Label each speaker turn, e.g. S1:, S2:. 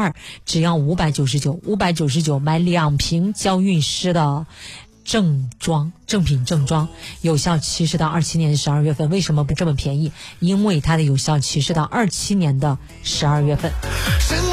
S1: 2，只要599买2瓶娇韵诗的正品正装，有效期是到27年的12月份。为什么不这么便宜？因为它的有效期是到27年的12月份。